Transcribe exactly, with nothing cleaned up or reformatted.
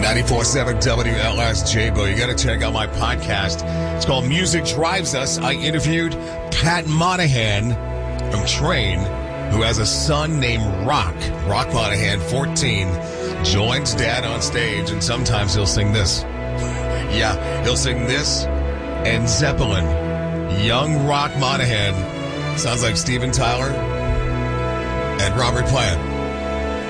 ninety-four point seven W L S J, Bo. You got to check out my podcast. It's called Music Drives Us. I interviewed Pat Monahan from Train, who has a son named Rock. Rock Monahan, fourteen, joins Dad on stage, and sometimes he'll sing this. Yeah, he'll sing this and Zeppelin. Young Rock Monahan. Sounds like Steven Tyler and Robert Plant.